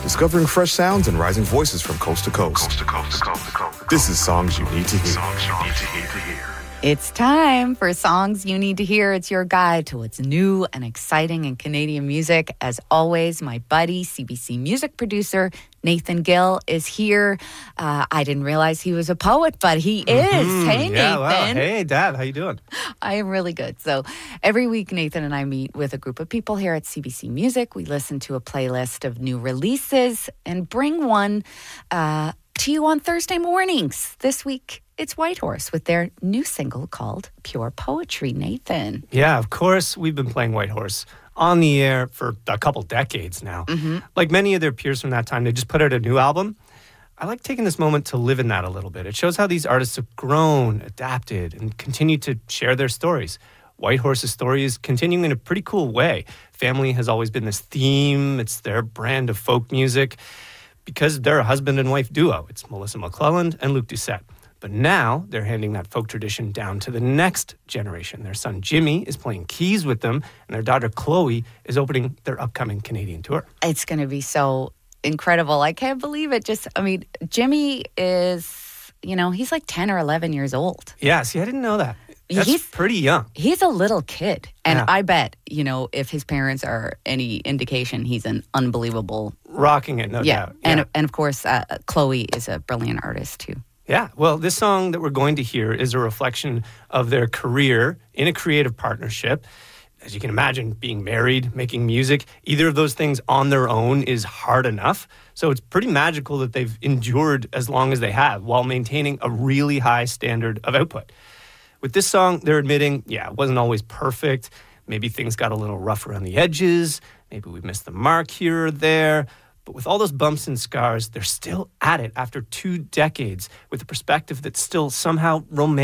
discovering fresh sounds and rising voices from coast to coast. This is Songs You Need to Hear. It's time for Songs You Need to Hear. It's your guide to what's new and exciting in Canadian music. As always, my buddy, CBC music producer, Nathan Gill, is here. I didn't realize he was a poet, but he is. Hey, Nathan. Wow. Hey, Dad. How you doing? I am really good. So every week, Nathan and I meet with a group of people here at CBC Music. We listen to a playlist of new releases and bring one to you on Thursday mornings. This week, it's Whitehorse with their new single called Pure Poetry. Nathan. Yeah, of course. We've been playing Whitehorse on the air for a couple decades now. Like many of their peers from that time, they just put out a new album. I like taking this moment to live in that a little bit. It shows how these artists have grown, adapted, and continue to share their stories. Whitehorse's story is continuing in a pretty cool way. Family has always been this theme. It's their brand of folk music because they're a husband and wife duo. It's Melissa McClelland and Luke Doucette. But now they're handing that folk tradition down to the next generation. Their son Jimmy is playing keys with them, and their daughter Chloe is opening their upcoming Canadian tour. It's going to be so incredible. I can't believe it. Jimmy is, he's like 10 or 11 years old. Yeah, see, I didn't know that. He's pretty young. He's a little kid. And Yeah. I bet, if his parents are any indication, he's an unbelievable... Rocking it, no doubt. And of course, Chloe is a brilliant artist too. Yeah, well, this song that we're going to hear is a reflection of their career in a creative partnership. As you can imagine, being married, making music, either of those things on their own is hard enough. So it's pretty magical that they've endured as long as they have while maintaining a really high standard of output. With this song, they're admitting, it wasn't always perfect. Maybe things got a little rough around the edges. Maybe we missed the mark here or there. But with all those bumps and scars, they're still at it after 2 decades with a perspective that's still somehow romantic.